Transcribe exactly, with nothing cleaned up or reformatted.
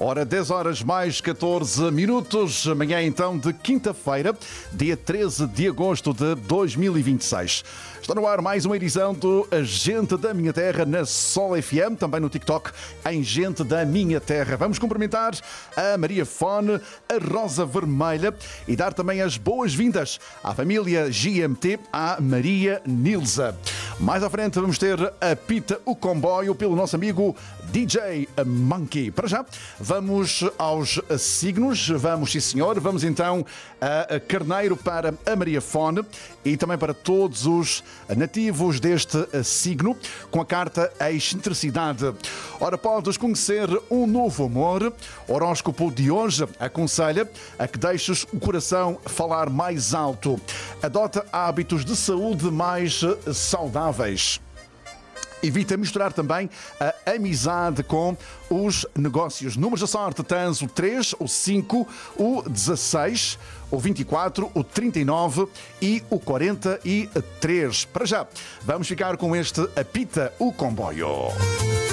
Ora, dez horas mais catorze minutos, amanhã então de quinta-feira, dia treze de agosto de dois mil e vinte e seis. Está no ar mais uma edição do Gente da Minha Terra na Sol F M, também no TikTok em Gente da Minha Terra. Vamos cumprimentar a Maria Fone, a Rosa Vermelha e dar também as boas-vindas à família G M T, à Maria Nilza. Mais à frente vamos ter a Pita o Comboio pelo nosso amigo D J Monkey. Para já, vamos aos signos. Vamos, sim senhor. Vamos então a Carneiro para a Maria Fone e também para todos os nativos deste signo, com a carta Excentricidade. Ora, podes conhecer um novo amor. O horóscopo de hoje aconselha a que deixes o coração falar mais alto. Adota hábitos de saúde mais saudáveis. Evita misturar também a amizade com os negócios. Números da sorte: tens o três, o cinco, o dezasseis, o vinte e quatro, o trinta e nove e o quarenta e três. Para já, vamos ficar com este Apita o Comboio.